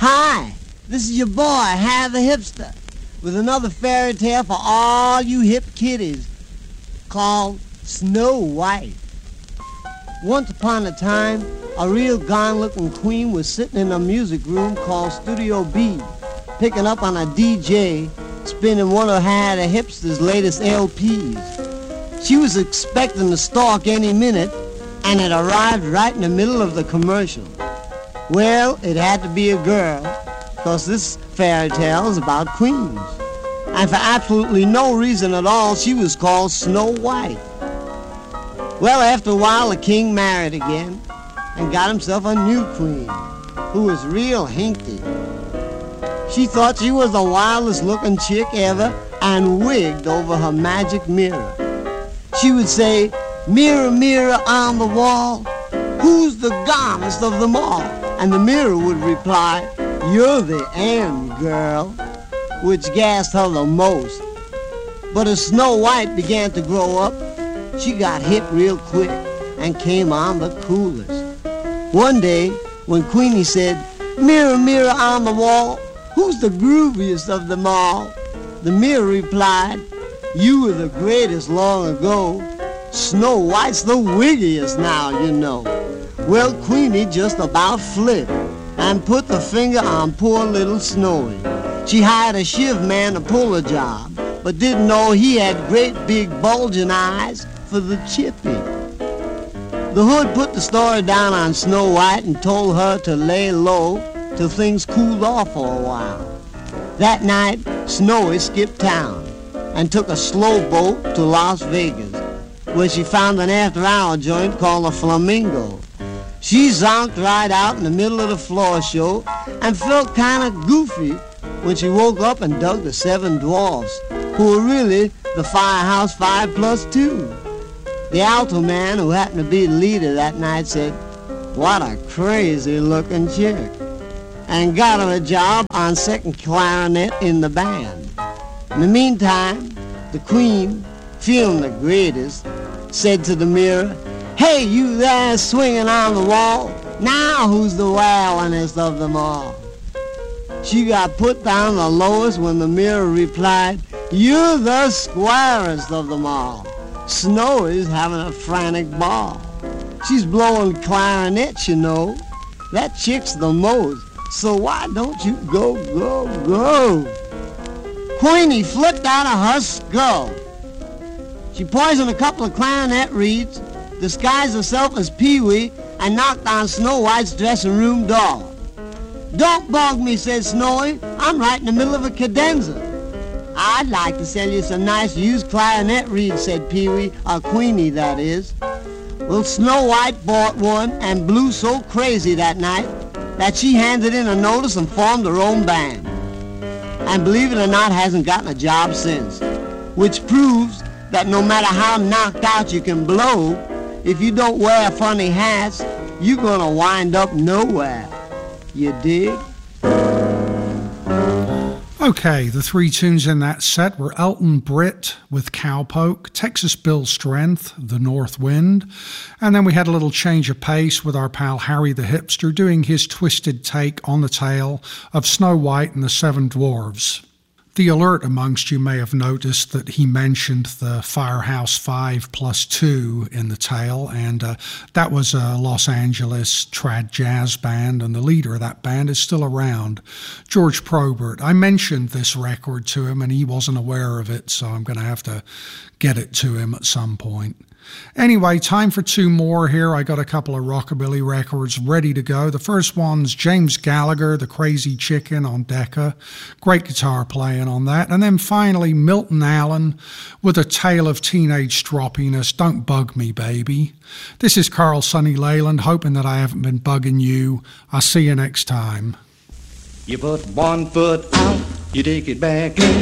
Hi, this is your boy, Harry the Hipster, with another fairy tale for all you hip kiddies called Snow White. Once upon a time, a real gone-looking queen was sitting in a music room called Studio B, picking up on a DJ spinning one of Harry the Hipster's latest LPs. She was expecting to stalk any minute, and it arrived right in the middle of the commercial. Well, it had to be a girl, because this fairy tale is about queens. And for absolutely no reason at all, she was called Snow White. Well, after a while, the king married again and got himself a new queen, who was real hinky. She thought she was the wildest looking chick ever and wigged over her magic mirror. She would say, "Mirror, mirror on the wall, who's the gonest of them all?" And the mirror would reply, "You're the end, girl," which gassed her the most. But as Snow White began to grow up, she got hip real quick and came on the coolest. One day, when Queenie said, "Mirror, mirror on the wall, who's the grooviest of them all?" the mirror replied, "You were the greatest long ago. Snow White's the wiggiest now, you know." Well, Queenie just about flipped and put the finger on poor little Snowy. She hired a shiv man to pull the job, but didn't know he had great big bulging eyes for the chippy. The hood put the story down on Snow White and told her to lay low till things cooled off for a while. That night, Snowy skipped town and took a slow boat to Las Vegas, where she found an after-hour joint called the Flamingo. She zonked right out in the middle of the floor show and felt kind of goofy when she woke up and dug the 7 dwarfs, who were really the Firehouse 5 plus 2. The alto man, who happened to be the leader that night, said, "What a crazy-looking chick," and got her a job on second clarinet in the band. In the meantime, the queen, feeling the greatest, said to the mirror, "Hey, you there swinging on the wall, now who's the wildest of them all?" She got put down the lowest when the mirror replied, "You're the squarest of them all. Snowy's having a frantic ball. She's blowing clarinets, you know. That chick's the most, so why don't you go, go, go?" Queenie flipped out of her skull. She poisoned a couple of clarinet reeds, disguised herself as Pee-wee, and knocked on Snow White's dressing room door. "Don't bug me," said Snowy. "I'm right in the middle of a cadenza." "I'd like to sell you some nice used clarinet reeds," said Pee-wee, or Queenie, that is. Well, Snow White bought one and blew so crazy that night that she handed in a notice and formed her own band. And believe it or not, hasn't gotten a job since, which proves that no matter how knocked out you can blow, if you don't wear funny hats, you're gonna wind up nowhere. You dig? Okay, the 3 tunes in that set were Elton Britt with Cowpoke, Texas Bill Strength, The North Wind, and then we had a little change of pace with our pal Harry the Hipster doing his twisted take on the tale of Snow White and the 7 Dwarfs. The alert amongst you may have noticed that he mentioned the Firehouse 5 plus 2 in the tale, and that was a Los Angeles trad jazz band, and the leader of that band is still around, George Probert. I mentioned this record to him, and he wasn't aware of it, so I'm going to have to get it to him at some point. Anyway, time for 2 more here. I got a couple of rockabilly records ready to go. The first one's James Gallagher, The Crazy Chicken on Decca. Great guitar playing on that. And then finally, Milton Allen with A Tale of Teenage Stroppiness, Don't Bug Me, Baby. This is Carl Sonny Leyland, hoping that I haven't been bugging you. I'll see you next time. You put one foot out, you take it back in.